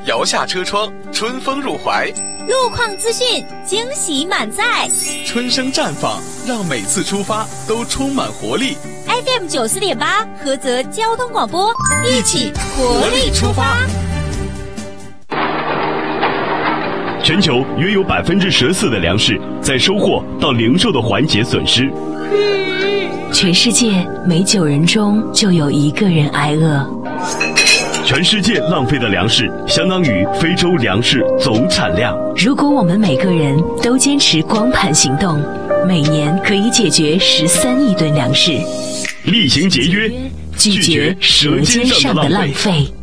摇下车窗，春风入怀； 路况资讯，惊喜满载； 春生绽放，让每次出发都充满活力。 FM 94.8菏泽交通广播，一起活力出发。 全球约有14%的粮食在收获到零售的环节损失。 全世界每9人中就有1个人挨饿。 全世界浪费的粮食相当于非洲粮食总产量。 如果我们每个人都坚持光盘行动，每年可以解决13亿吨粮食。 厉行节约， 拒绝舌尖上的浪费。